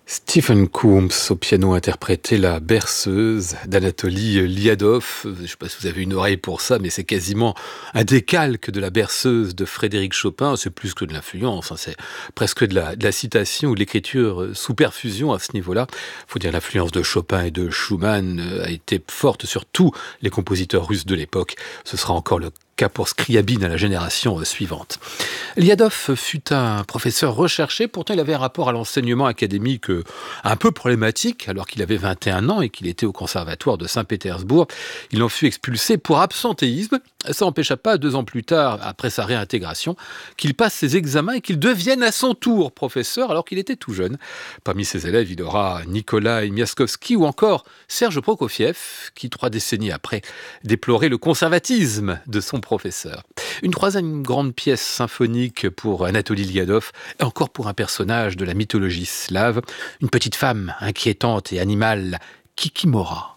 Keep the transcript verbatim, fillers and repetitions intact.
Stephen Coombs au piano interprétait la berceuse d'Anatoly Liadov. Je ne sais pas si vous avez une oreille pour ça, mais c'est quasiment un décalque de la berceuse de Frédéric Chopin. C'est plus que de l'influence, hein, c'est presque de la, de la citation ou de l'écriture sous perfusion à ce niveau-là. Il faut dire l'influence de Chopin et de Schumann a été forte sur tous les compositeurs russes de l'époque. Ce sera encore le cas pour Scriabine à la génération suivante. Liadov fut un professeur recherché, pourtant il avait un rapport à l'enseignement académique un peu problématique, alors qu'il avait vingt et un ans et qu'il était au conservatoire de Saint-Pétersbourg. Il en fut expulsé pour absentéisme. Ça n'empêcha pas, deux ans plus tard, après sa réintégration, qu'il passe ses examens et qu'il devienne à son tour professeur, alors qu'il était tout jeune. Parmi ses élèves, il aura Nikolai Miaskovski ou encore Serge Prokofiev, qui, trois décennies après, déplorait le conservatisme de son professeur. Une troisième grande pièce symphonique pour Anatoly Liadov, et encore pour un personnage de la mythologie slave, une petite femme inquiétante et animale, Kikimora.